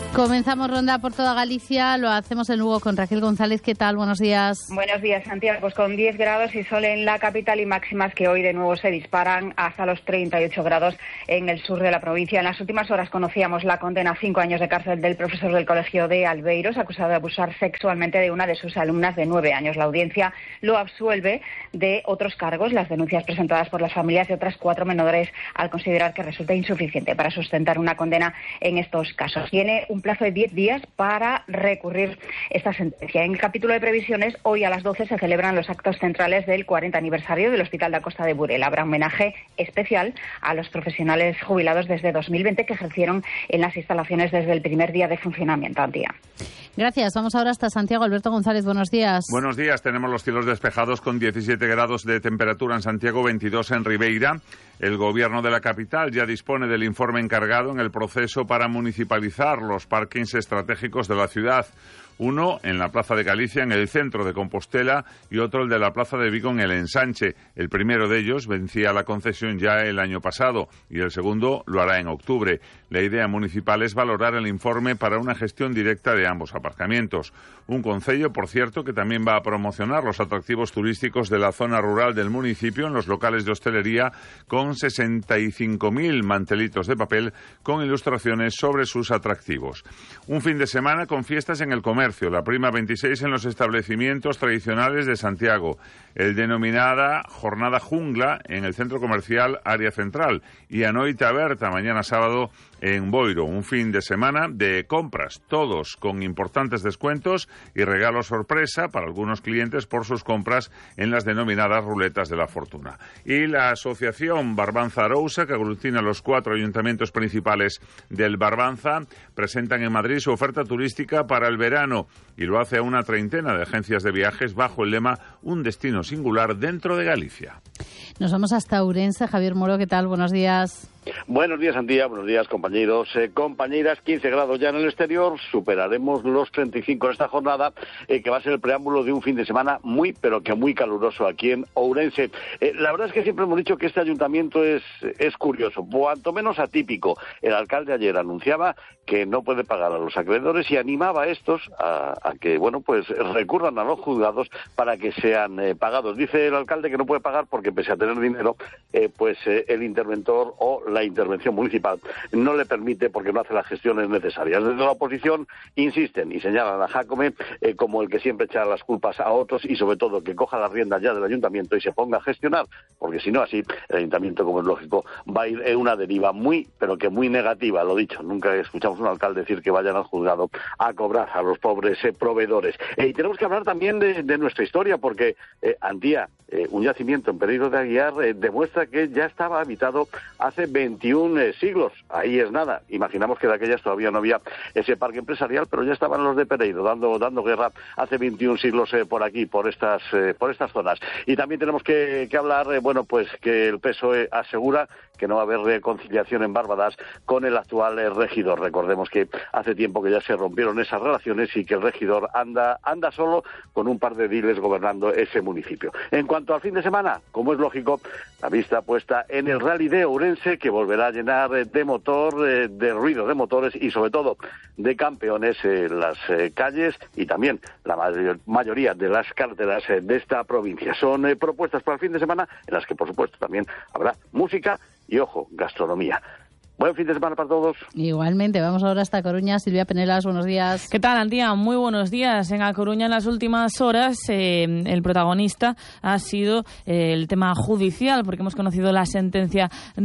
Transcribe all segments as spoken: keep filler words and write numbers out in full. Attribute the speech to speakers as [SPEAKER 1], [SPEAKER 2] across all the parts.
[SPEAKER 1] Comenzamos ronda por toda Galicia, lo hacemos en Lugo con Raquel González. ¿Qué tal? Buenos días.
[SPEAKER 2] Buenos días, Santiago. Pues con diez grados y sol en la capital y máximas que hoy de nuevo se disparan hasta los treinta y ocho grados en el sur de la provincia. En las últimas horas conocíamos la condena a cinco años de cárcel del profesor del colegio de Albeiros, acusado de abusar sexualmente de una de sus alumnas de nueve años. La audiencia lo absuelve de otros cargos, las denuncias presentadas por las familias de otras cuatro menores, al considerar que resulta insuficiente para sustentar una condena en estos casos. Tiene un plazo de diez días para recurrir esta sentencia. En el capítulo de previsiones, hoy a las doce se celebran los actos centrales del cuarenta aniversario del Hospital da Costa de Burela. Habrá un homenaje especial a los profesionales jubilados desde dos mil veinte que ejercieron en las instalaciones desde el primer día de funcionamiento. Antía.
[SPEAKER 1] Gracias. Vamos ahora hasta Santiago. Alberto González, buenos días.
[SPEAKER 3] Buenos días. Tenemos los cielos despejados con diecisiete grados de temperatura en Santiago, veintidós en Ribeira. El Gobierno de la capital ya dispone del informe encargado en el proceso para municipalizar los parkings estratégicos de la ciudad. Uno en la Plaza de Galicia, en el centro de Compostela, y otro el de la Plaza de Vigo, en el Ensanche. El primero de ellos vencía la concesión ya el año pasado y el segundo lo hará en octubre. La idea municipal es valorar el informe para una gestión directa de ambos aparcamientos. Un concello, por cierto, que también va a promocionar los atractivos turísticos de la zona rural del municipio en los locales de hostelería, con sesenta y cinco mil mantelitos de papel con ilustraciones sobre sus atractivos. Un fin de semana con fiestas en el comercio. La prima veintiséis en los establecimientos tradicionales de Santiago, el denominada Jornada Jungla en el centro comercial Área Central y a Noite Aberta mañana sábado en Boiro. Un fin de semana de compras, todos con importantes descuentos y regalos sorpresa para algunos clientes por sus compras en las denominadas ruletas de la fortuna. Y la asociación Barbanza Arousa, que aglutina los cuatro ayuntamientos principales del Barbanza, presentan en Madrid su oferta turística para el verano y lo hace a una treintena de agencias de viajes bajo el lema Un destino singular dentro de Galicia.
[SPEAKER 1] Nos vamos hasta Ourense. Javier Moro, ¿qué tal? Buenos días.
[SPEAKER 4] Buenos días, Antía. Buenos días, compañeros, eh, compañeras. quince grados ya en el exterior. Superaremos los treinta y cinco en esta jornada, eh, que va a ser el preámbulo de un fin de semana muy, pero que muy caluroso aquí en Ourense. Eh, la verdad es que siempre hemos dicho que este ayuntamiento es, es curioso, cuanto menos atípico. El alcalde ayer anunciaba que no puede pagar a los acreedores y animaba a estos a, a que, bueno, pues recurran a los juzgados para que sean eh, pagados. Dice el alcalde que no puede pagar porque, pese a tener dinero, eh, pues eh, el interventor o la intervención municipal no le permite porque no hace las gestiones necesarias. Desde la oposición insisten y señalan a Jácome eh, como el que siempre echa las culpas a otros y, sobre todo, que coja las riendas ya del ayuntamiento y se ponga a gestionar, porque si no, así el ayuntamiento, como es lógico, va a ir en una deriva muy, pero que muy negativa. Lo dicho, nunca escuchamos a un alcalde decir que vayan al juzgado a cobrar a los pobres eh, proveedores. Eh, y tenemos que hablar también de, de nuestra historia, porque eh, Antía, eh, un yacimiento en Pereiro de Aguiar, eh, demuestra que ya estaba habitado hace veintiún eh, siglos. Ahí es nada. Imaginamos que de aquellas todavía no había ese parque empresarial, pero ya estaban los de Pereiro dando dando guerra hace veintiún siglos eh, por aquí, por estas eh, por estas zonas. Y también tenemos que, que hablar, eh, bueno, pues que el P S O E asegura que no va a haber reconciliación en Bárbadas con el actual eh, regidor. Recordemos que hace tiempo que ya se rompieron esas relaciones y que el regidor anda anda solo con un par de diles gobernando ese municipio. En cuanto al fin de semana, como es lógico, la vista puesta en el Rally de Ourense, que volverá a llenar de motor, eh, de ruido de motores y, sobre todo, de campeones en las eh, calles y también la mayor, mayoría de las carreteras eh, de esta provincia. Son eh, propuestas para el fin de semana en las que, por supuesto, también habrá música y, ojo, gastronomía. Buen fin de semana para todos.
[SPEAKER 1] Igualmente, vamos ahora hasta Coruña. Silvia Penelas, buenos días.
[SPEAKER 5] ¿Qué tal, Antía? Muy buenos días. En A Coruña, en las últimas horas, eh, el protagonista ha sido eh, el tema judicial, porque hemos conocido la sentencia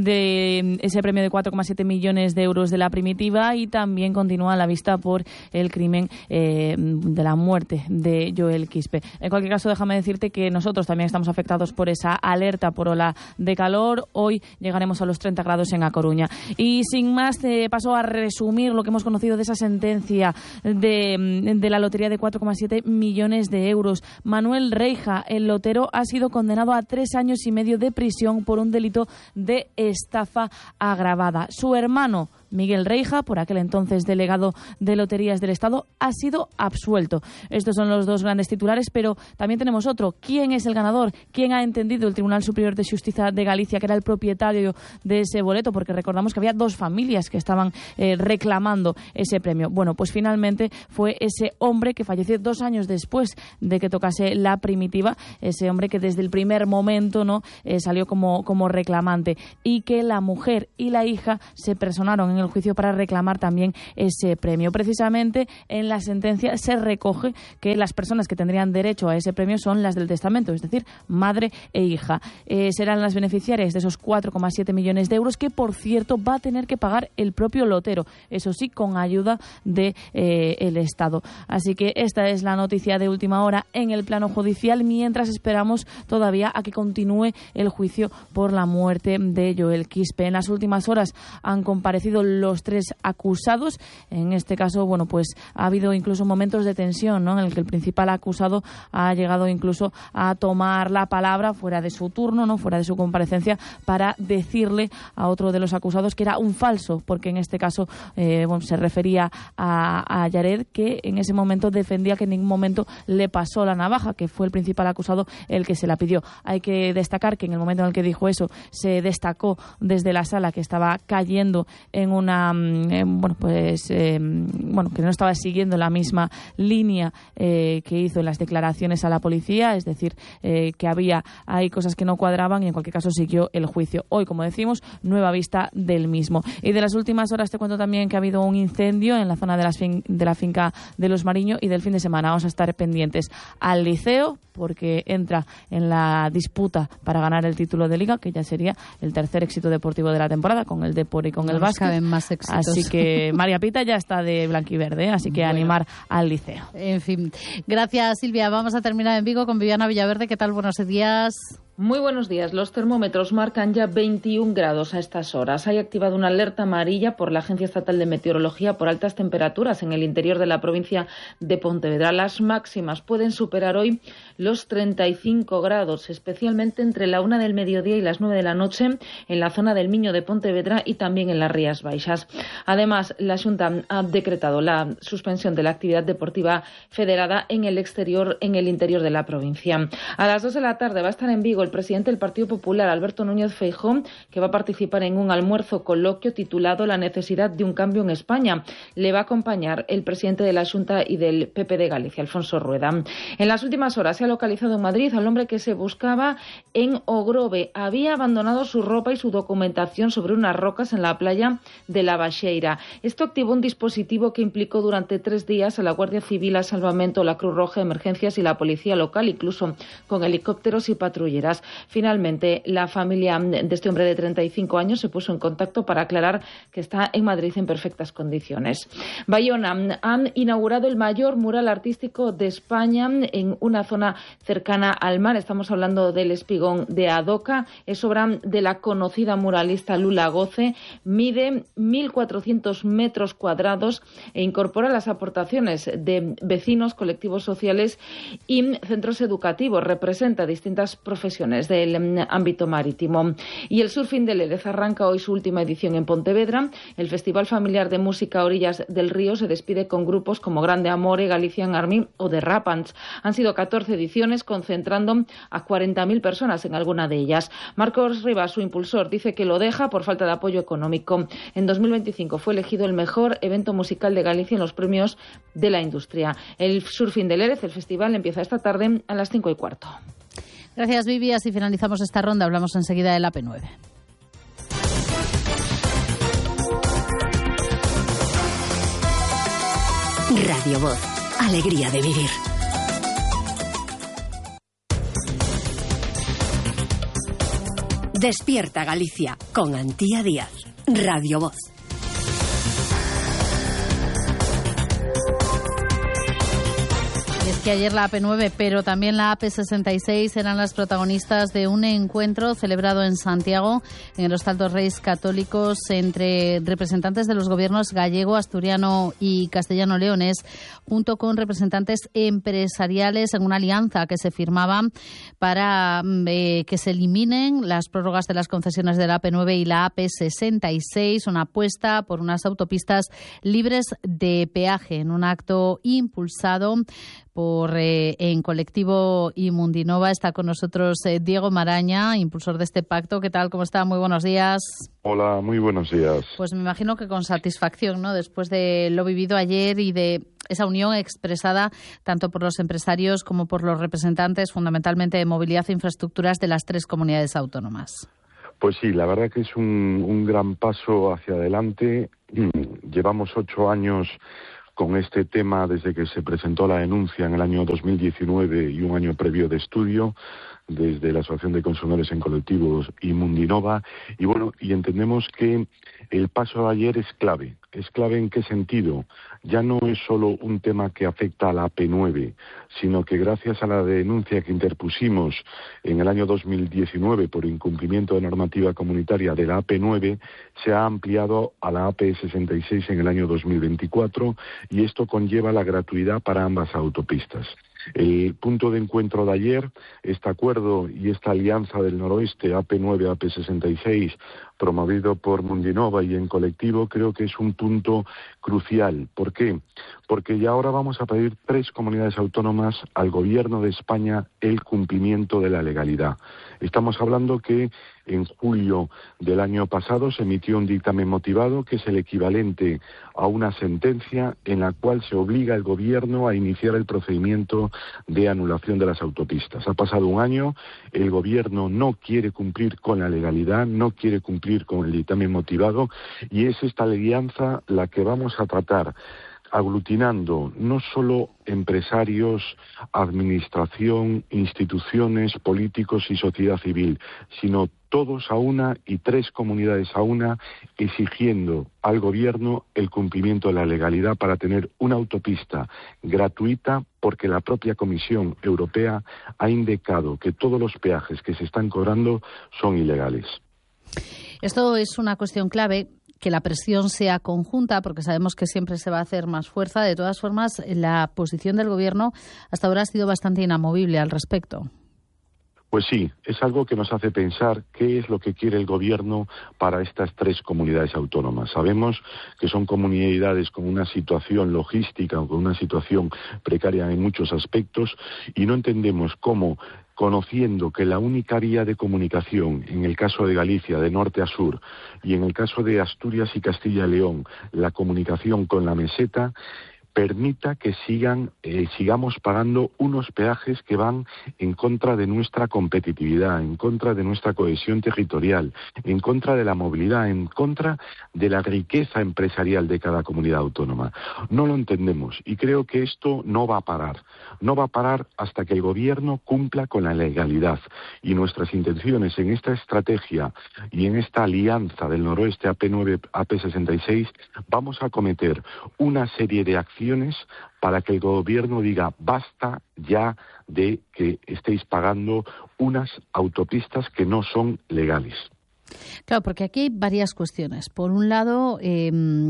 [SPEAKER 5] de ese premio de cuatro coma siete millones de euros de la primitiva y también continúa la vista por el crimen eh, de la muerte de Joel Quispe. En cualquier caso, déjame decirte que nosotros también estamos afectados por esa alerta por ola de calor. Hoy llegaremos a los treinta grados en A Coruña. Y sin más, te paso a resumir lo que hemos conocido de esa sentencia de, de la lotería de cuatro coma siete millones de euros. Manuel Reija, el lotero, ha sido condenado a tres años y medio de prisión por un delito de estafa agravada. Su hermano, Miguel Reija, por aquel entonces delegado de Loterías del Estado, ha sido absuelto. Estos son los dos grandes titulares, pero también tenemos otro. ¿Quién es el ganador? ¿Quién ha entendido el Tribunal Superior de Justicia de Galicia que era el propietario de ese boleto? Porque recordamos que había dos familias que estaban eh, reclamando ese premio. Bueno, pues finalmente fue ese hombre que falleció dos años después de que tocase la primitiva, ese hombre que desde el primer momento no eh, salió como, como reclamante, y que la mujer y la hija se personaron en el juicio para reclamar también ese premio. Precisamente en la sentencia se recoge que las personas que tendrían derecho a ese premio son las del testamento, es decir, madre e hija. Eh, serán las beneficiarias de esos cuatro coma siete millones de euros que, por cierto, va a tener que pagar el propio lotero, eso sí, con ayuda de eh, el Estado. Así que esta es la noticia de última hora en el plano judicial, mientras esperamos todavía a que continúe el juicio por la muerte de Joel Quispe. En las últimas horas han comparecido los tres acusados. En este caso, bueno, pues ha habido incluso momentos de tensión, ¿no?, en el que el principal acusado ha llegado incluso a tomar la palabra fuera de su turno, no fuera de su comparecencia, para decirle a otro de los acusados que era un falso, porque en este caso eh, bueno, se refería a, a Yared, que en ese momento defendía que en ningún momento le pasó la navaja, que fue el principal acusado el que se la pidió. Hay que destacar que en el momento en el que dijo eso, se destacó desde la sala que estaba cayendo en una eh, bueno pues eh, bueno que no estaba siguiendo la misma línea eh, que hizo en las declaraciones a la policía, es decir, eh, que había hay cosas que no cuadraban, y en cualquier caso siguió el juicio. Hoy, como decimos, nueva vista del mismo. Y de las últimas horas te cuento también que ha habido un incendio en la zona de, las fin- de la finca de Los Mariño, y del fin de semana vamos a estar pendientes al Liceo, porque entra en la disputa para ganar el título de Liga, que ya sería el tercer éxito deportivo de la temporada, con el Depor y con
[SPEAKER 1] no
[SPEAKER 5] el Básquet.
[SPEAKER 1] Caben más éxitos.
[SPEAKER 5] Así que María Pita ya está de blanquiverde, ¿eh? Así que bueno, animar al Liceo.
[SPEAKER 1] En fin, gracias, Silvia. Vamos a terminar en Vigo con Viviana Villaverde. ¿Qué tal? Buenos días.
[SPEAKER 6] Muy buenos días. Los termómetros marcan ya veintiún grados a estas horas. Hay activado una alerta amarilla por la Agencia Estatal de Meteorología por altas temperaturas en el interior de la provincia de Pontevedra. Las máximas pueden superar hoy los treinta y cinco grados, especialmente entre la una del mediodía y las nueve de la noche en la zona del Miño de Pontevedra y también en las Rías Baixas. Además, la Xunta ha decretado la suspensión de la actividad deportiva federada en el exterior, en el interior de la provincia. A las dos de la tarde va a estar en Vigo el presidente del Partido Popular, Alberto Núñez Feijóo, que va a participar en un almuerzo coloquio titulado La necesidad de un cambio en España. Le va a acompañar el presidente de la Xunta y del P P de Galicia, Alfonso Rueda. En las últimas horas se ha localizado en Madrid al hombre que se buscaba en Ogrove. Había abandonado su ropa y su documentación sobre unas rocas en la playa de La Baxeira. Esto activó un dispositivo que implicó durante tres días a la Guardia Civil, a Salvamento, la Cruz Roja, Emergencias y la Policía Local, incluso con helicópteros y patrulleras. Finalmente, la familia de este hombre de treinta y cinco años se puso en contacto para aclarar que está en Madrid en perfectas condiciones. Bayona han inaugurado el mayor mural artístico de España en una zona cercana al mar. Estamos hablando del Espigón de Adoca. Es obra de la conocida muralista Lula Goce. Mide mil cuatrocientos metros cuadrados e incorpora las aportaciones de vecinos, colectivos sociales y centros educativos. Representa distintas profesiones del ámbito marítimo. Y el Surfing de Lérez arranca hoy su última edición en Pontevedra. El Festival Familiar de Música a Orillas del Río se despide con grupos como Grande Amore, Galician Army o The Rapants. Han sido catorce ediciones, concentrando a cuarenta mil personas en alguna de ellas. Marcos Rivas, su impulsor, dice que lo deja por falta de apoyo económico. En dos mil veinticinco fue elegido el mejor evento musical de Galicia en los premios de la industria. El Surfing de Lérez, el festival, empieza esta tarde a las cinco y cuarto.
[SPEAKER 1] Gracias, Vivi. Así finalizamos esta ronda. Hablamos enseguida del A P nueve.
[SPEAKER 7] Radio Voz. Alegría de vivir. Despierta Galicia con Antía Díaz. Radio Voz.
[SPEAKER 1] que ayer la A P nueve, pero también la A P sesenta y seis eran las protagonistas de un encuentro celebrado en Santiago, en el Hostal dos Reis Católicos, entre representantes de los gobiernos gallego, asturiano y castellano-leonés, junto con representantes empresariales, en una alianza que se firmaba para eh, que se eliminen las prórrogas de las concesiones de la A P nueve y la A P sesenta y seis, una apuesta por unas autopistas libres de peaje, en un acto impulsado por eh, en colectivo Imundinova. Está con nosotros eh, Diego Maraña, impulsor de este pacto. ¿Qué tal? ¿Cómo está? Muy buenos días.
[SPEAKER 8] Hola, muy buenos días.
[SPEAKER 1] Pues me imagino que con satisfacción, ¿no? Después de lo vivido ayer y de esa unión expresada tanto por los empresarios como por los representantes, fundamentalmente de movilidad e infraestructuras, de las tres comunidades autónomas.
[SPEAKER 8] Pues sí, la verdad que es un, un gran paso hacia adelante. Llevamos ocho años con este tema desde que se presentó la denuncia en el año dos mil diecinueve y un año previo de estudio desde la Asociación de Consumidores en Colectivos Imundinova. Y bueno, y entendemos que el paso de ayer es clave. ¿Es clave en qué sentido? Ya no es solo un tema que afecta a la A P nueve, sino que gracias a la denuncia que interpusimos en el año dos mil diecinueve por incumplimiento de normativa comunitaria de la A P nueve, se ha ampliado a la A P sesenta y seis en el año dos mil veinticuatro, y esto conlleva la gratuidad para ambas autopistas. El punto de encuentro de ayer, este acuerdo y esta alianza del noroeste, A P nueve, A P sesenta y seis, promovido por Mundinova y en colectivo, creo que es un punto crucial. ¿Por qué? Porque ya ahora vamos a pedir tres comunidades autónomas al Gobierno de España el cumplimiento de la legalidad. Estamos hablando que en julio del año pasado se emitió un dictamen motivado, que es el equivalente a una sentencia en la cual se obliga al Gobierno a iniciar el procedimiento de anulación de las autopistas. Ha pasado un año, el Gobierno no quiere cumplir con la legalidad, no quiere cumplir con el dictamen motivado, y es esta alianza la que vamos a tratar, aglutinando no solo empresarios, administración, instituciones, políticos y sociedad civil, sino todos a una y tres comunidades a una, exigiendo al Gobierno el cumplimiento de la legalidad para tener una autopista gratuita, porque la propia Comisión Europea ha indicado que todos los peajes que se están cobrando son ilegales.
[SPEAKER 1] Esto es una cuestión clave, que la presión sea conjunta, porque sabemos que siempre se va a hacer más fuerza. De todas formas, la posición del Gobierno hasta ahora ha sido bastante inamovible al respecto.
[SPEAKER 8] Pues sí, es algo que nos hace pensar qué es lo que quiere el Gobierno para estas tres comunidades autónomas. Sabemos que son comunidades con una situación logística o con una situación precaria en muchos aspectos, y no entendemos cómo, conociendo que la única vía de comunicación, en el caso de Galicia, de norte a sur, y en el caso de Asturias y Castilla y León, la comunicación con la meseta, permita que sigan eh, sigamos pagando unos peajes que van en contra de nuestra competitividad, en contra de nuestra cohesión territorial, en contra de la movilidad, en contra de la riqueza empresarial de cada comunidad autónoma. No lo entendemos, y creo que esto no va a parar. No va a parar hasta que el Gobierno cumpla con la legalidad. Y nuestras intenciones en esta estrategia y en esta alianza del noroeste A P nueve, A P sesenta y seis, vamos a cometer una serie de acciones para que el Gobierno diga basta ya de que estéis pagando unas autopistas que no son legales.
[SPEAKER 1] Claro, porque aquí hay varias cuestiones. Por un lado, eh,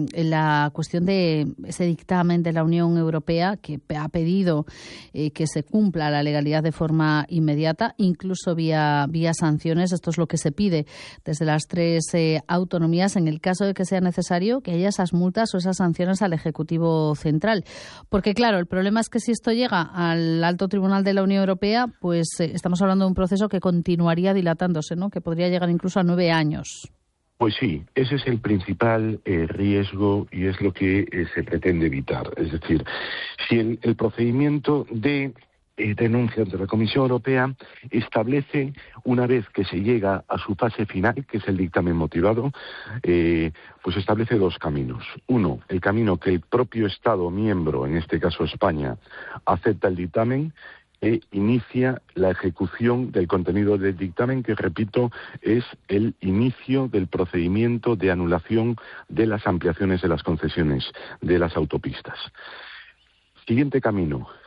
[SPEAKER 1] la cuestión de ese dictamen de la Unión Europea que ha pedido eh, que se cumpla la legalidad de forma inmediata, incluso vía, vía sanciones. Esto es lo que se pide desde las tres eh, autonomías, en el caso de que sea necesario que haya esas multas o esas sanciones al Ejecutivo Central. Porque, claro, el problema es que si esto llega al Alto Tribunal de la Unión Europea, pues eh, estamos hablando de un proceso que continuaría dilatándose, ¿no? Que podría llegar incluso a nueve años.
[SPEAKER 8] Pues sí, ese es el principal eh, riesgo, y es lo que eh, se pretende evitar. Es decir, si el, el procedimiento de eh, denuncia ante la Comisión Europea establece, una vez que se llega a su fase final, que es el dictamen motivado, eh, pues establece dos caminos. Uno, el camino que el propio Estado miembro, en este caso España, acepta el dictamen, e inicia la ejecución del contenido del dictamen, que, repito, es el inicio del procedimiento de anulación de las ampliaciones de las concesiones de las autopistas. Siguiente camino,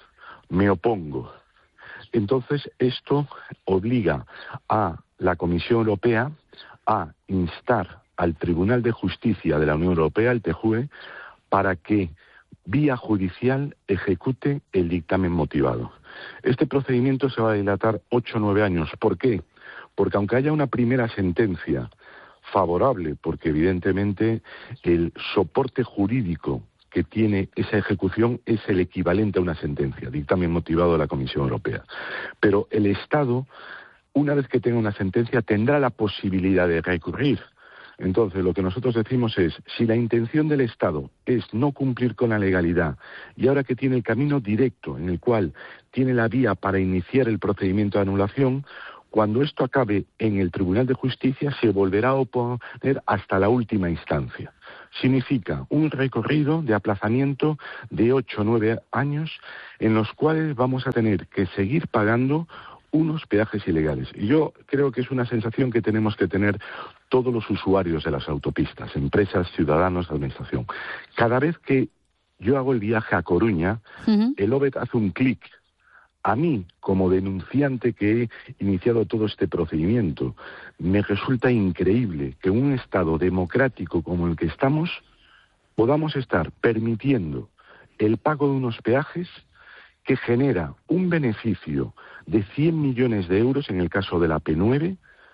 [SPEAKER 8] me opongo. Entonces, esto obliga a la Comisión Europea a instar al Tribunal de Justicia de la Unión Europea, el T J U E, para que vía judicial ejecute el dictamen motivado. Este procedimiento se va a dilatar ocho o nueve años. ¿Por qué? Porque aunque haya una primera sentencia favorable, porque evidentemente el soporte jurídico que tiene esa ejecución es el equivalente a una sentencia, dictamen motivado de la Comisión Europea. Pero el Estado, una vez que tenga una sentencia, tendrá la posibilidad de recurrir. Entonces, lo que nosotros decimos es, si la intención del Estado es no cumplir con la legalidad, y ahora que tiene el camino directo, en el cual tiene la vía para iniciar el procedimiento de anulación, cuando esto acabe en el Tribunal de Justicia, se volverá a oponer hasta la última instancia. Significa un recorrido de aplazamiento de ocho o nueve años, en los cuales vamos a tener que seguir pagando unos peajes ilegales. Y yo creo que es una sensación que tenemos que tener todos los usuarios de las autopistas, empresas, ciudadanos, administración. Cada vez que yo hago el viaje a Coruña, uh-huh. el O B E T hace un clic. A mí, como denunciante que he iniciado todo este procedimiento, me resulta increíble que en un Estado democrático como el que estamos podamos estar permitiendo el pago de unos peajes que genera un beneficio de cien millones de euros en el caso de la P nueve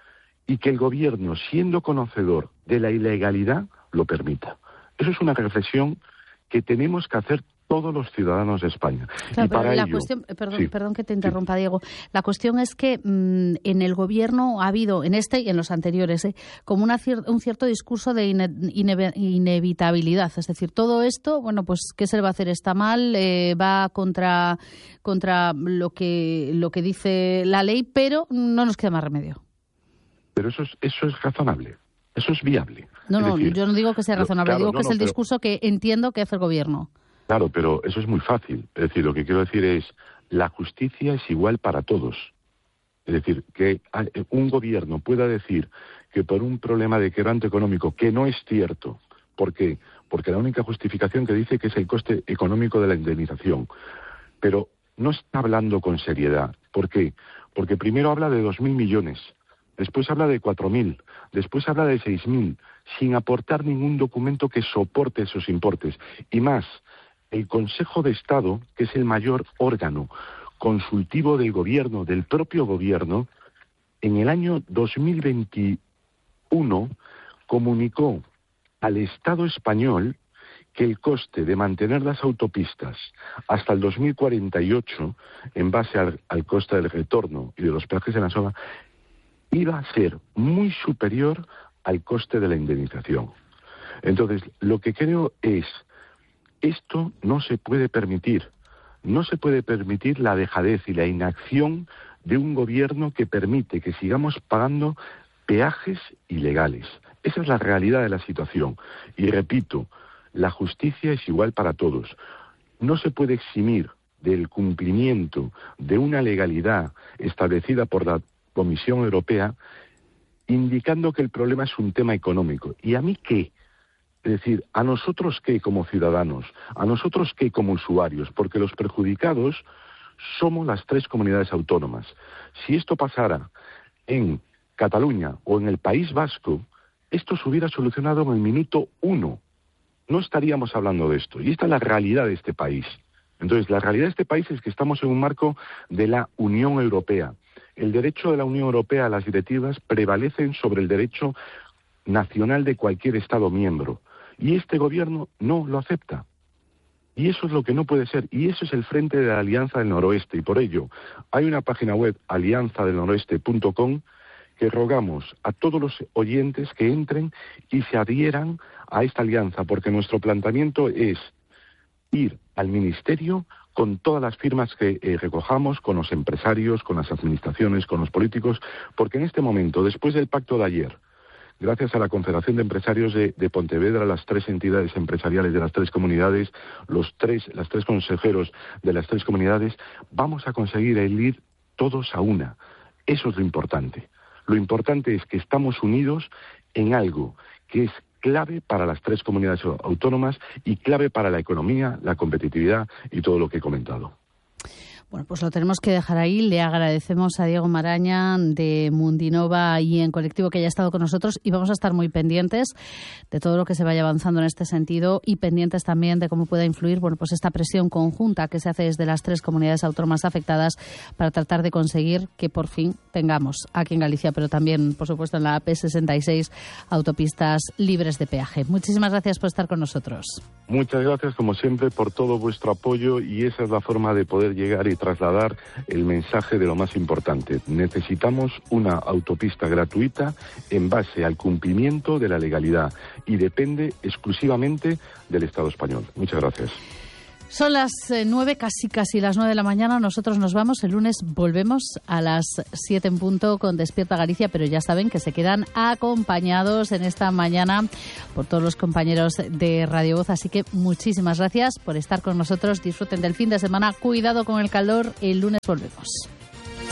[SPEAKER 8] y que el gobierno, siendo conocedor de la ilegalidad, lo permita. Eso es una reflexión que tenemos que hacer todos los ciudadanos de España.
[SPEAKER 1] Claro,
[SPEAKER 8] y para
[SPEAKER 1] pero la
[SPEAKER 8] ello,
[SPEAKER 1] cuestión, perdón,
[SPEAKER 8] sí,
[SPEAKER 1] perdón que te interrumpa,
[SPEAKER 8] sí.
[SPEAKER 1] Diego. La cuestión es que mmm, en el gobierno ha habido, en este y en los anteriores, ¿eh? como una cier- un cierto discurso de ine- ine- inevitabilidad. Es decir, todo esto, bueno, pues, ¿qué se le va a hacer? Está mal, eh, va contra, contra lo que, lo que dice la ley, pero no nos queda más remedio.
[SPEAKER 8] Pero eso es, eso es razonable, eso es viable.
[SPEAKER 1] No,
[SPEAKER 8] es
[SPEAKER 1] no,
[SPEAKER 8] decir,
[SPEAKER 1] yo no digo que sea razonable,
[SPEAKER 8] claro,
[SPEAKER 1] digo
[SPEAKER 8] no,
[SPEAKER 1] que es
[SPEAKER 8] no,
[SPEAKER 1] el
[SPEAKER 8] pero...
[SPEAKER 1] discurso que entiendo que hace el gobierno.
[SPEAKER 8] Claro, pero eso es muy fácil. Es decir, lo que quiero decir es, la justicia es igual para todos. Es decir, que un gobierno pueda decir que por un problema de quebranto económico, que no es cierto, ¿por qué? Porque la única justificación que dice que es el coste económico de la indemnización, pero no está hablando con seriedad. ¿Por qué? Porque primero habla de dos mil millones, después habla de cuatro mil, después habla de seis mil, sin aportar ningún documento que soporte esos importes. Y más, el Consejo de Estado, que es el mayor órgano consultivo del gobierno, del propio gobierno, en el año dos mil veintiuno comunicó al Estado español que el coste de mantener las autopistas hasta el dos mil cuarenta y ocho, en base al, al coste del retorno y de los peajes en la zona, iba a ser muy superior al coste de la indemnización. Entonces, lo que creo es, esto no se puede permitir. No se puede permitir la dejadez y la inacción de un gobierno que permite que sigamos pagando peajes ilegales. Esa es la realidad de la situación. Y repito, la justicia es igual para todos. No se puede eximir del cumplimiento de una legalidad establecida por la Comisión Europea, indicando que el problema es un tema económico. ¿Y a mí qué? Es decir, ¿a nosotros qué como ciudadanos? ¿A nosotros qué como usuarios? Porque los perjudicados somos las tres comunidades autónomas. Si esto pasara en Cataluña o en el País Vasco, esto se hubiera solucionado en el minuto uno. No estaríamos hablando de esto. Y esta es la realidad de este país. Entonces, la realidad de este país es que estamos en un marco de la Unión Europea. El derecho de la Unión Europea a las directivas prevalecen sobre el derecho nacional de cualquier Estado miembro. Y este gobierno no lo acepta. Y eso es lo que no puede ser. Y eso es el frente de la Alianza del Noroeste. Y por ello, hay una página web, alianza del noroeste punto com, que rogamos a todos los oyentes que entren y se adhieran a esta alianza, porque nuestro planteamiento es ir al Ministerio con todas las firmas que eh, recojamos, con los empresarios, con las administraciones, con los políticos, porque en este momento, después del pacto de ayer, gracias a la Confederación de Empresarios de, de Pontevedra, las tres entidades empresariales de las tres comunidades, los tres, las tres consejeros de las tres comunidades, vamos a conseguir el ir todos a una. Eso es lo importante. Lo importante es que estamos unidos en algo que es clave para las tres comunidades autónomas y clave para la economía, la competitividad y todo lo que he comentado.
[SPEAKER 1] Bueno, pues lo tenemos que dejar ahí. Le agradecemos a Diego Maraña de Mundinova y en Colectivo que haya estado con nosotros y vamos a estar muy pendientes de todo lo que se vaya avanzando en este sentido y pendientes también de cómo pueda influir, bueno, pues esta presión conjunta que se hace desde las tres comunidades autónomas afectadas para tratar de conseguir que por fin tengamos aquí en Galicia, pero también, por supuesto, en la A P sesenta y seis, autopistas libres de peaje. Muchísimas gracias por estar con nosotros.
[SPEAKER 8] Muchas gracias, como siempre, por todo vuestro apoyo y esa es la forma de poder llegar y trasladar el mensaje de lo más importante. Necesitamos una autopista gratuita en base al cumplimiento de la legalidad y depende exclusivamente del Estado español. Muchas gracias.
[SPEAKER 1] Son las nueve, casi casi las nueve de la mañana. Nosotros nos vamos. El lunes volvemos a las siete en punto con Despierta Galicia, pero ya saben que se quedan acompañados en esta mañana por todos los compañeros de Radio Voz. Así que muchísimas gracias por estar con nosotros. Disfruten del fin de semana. Cuidado con el calor. El lunes volvemos.